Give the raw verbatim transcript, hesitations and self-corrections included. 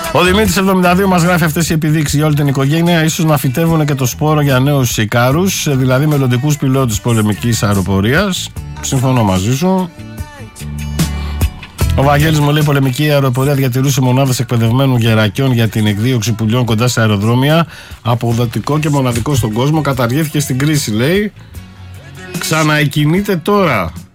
Ο Δημήτρης εβδομήντα δύο μας γράφει αυτές οι επιδείξεις για όλη την οικογένεια. Ίσως να φυτεύουν και το σπόρο για νέους Ικάρους, δηλαδή μελλοντικούς πιλότους πολεμικής αεροπορίας. Συμφωνώ μαζί σου. Ο Βαγγέλης μου λέει: η πολεμική αεροπορία διατηρούσε μονάδες εκπαιδευμένων γερακιών για την εκδίωξη πουλιών κοντά σε αεροδρόμια. Αποδοτικό και μοναδικό στον κόσμο. Καταργήθηκε στην κρίση, λέει. Ξαναεκκινείται τώρα.